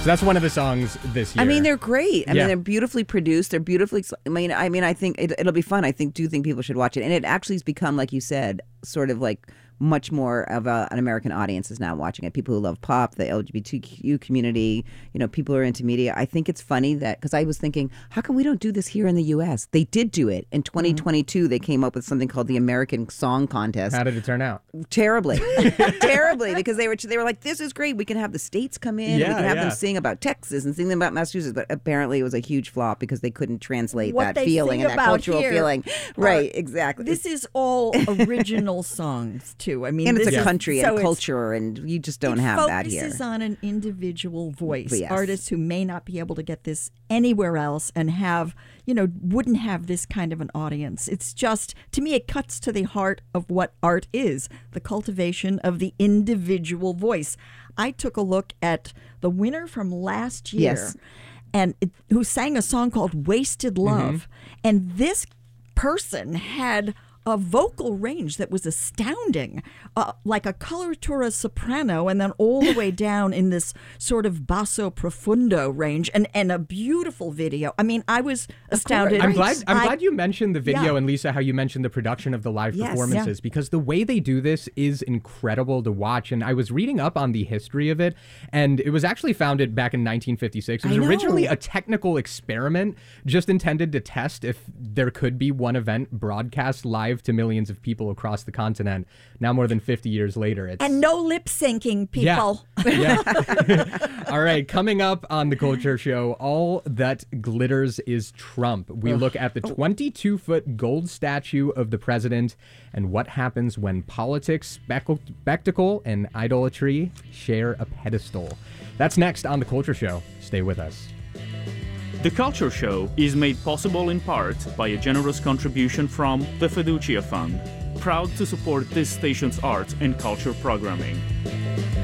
So that's one of the songs this year. I mean, they're great. I Yeah. mean, they're beautifully produced. They're beautifully. I mean, I think it'll be fun. I do think people should watch it, and it actually has become, like you said, sort of like much more of an American audience is now watching it. People who love pop, the LGBTQ community, people who are into media. I think it's funny that, because I was thinking, how come we don't do this here in the U.S.? They did do it. In 2022, they came up with something called the American Song Contest. How did it turn out? Terribly. Terribly, because they were like, this is great. We can have the states come in. Yeah, we can have yeah. them sing about Texas and sing them about Massachusetts. But apparently it was a huge flop because they couldn't translate What that they feeling sing and that about cultural here feeling. Right, exactly. This is all original songs, too. I mean, and it's this a is- country so and a it's- culture, and you just don't have that here. It focuses on an individual voice. Yes. Artists who may not be able to get this anywhere else and wouldn't have this kind of an audience. It's just, to me, it cuts to the heart of what art is, the cultivation of the individual voice. I took a look at the winner from last year, Yes. and who sang a song called Wasted Love. And this person had a vocal range that was astounding, like a coloratura soprano, and then all the way down in this sort of basso profundo range, and a beautiful video. I mean, I was astounded. I'm glad you mentioned the video, Yeah. and Lisa, how you mentioned the production of the live Yes. performances, because the way they do this is incredible to watch. And I was reading up on the history of it, and it was actually founded back in 1956. It was I know. originally a technical experiment just intended to test if there could be one event broadcast live to millions of people across the continent. Now, more than 50 years later, it's... And no lip syncing, people. Yeah. All right, coming up on The Culture Show, All That Glitters is Trump. We look at the 22-foot gold statue of the president and what happens when politics, spectacle, and idolatry share a pedestal. That's next on The Culture Show. Stay with us. The Culture Show is made possible in part by a generous contribution from the Fiducia Fund, proud to support this station's art and culture programming.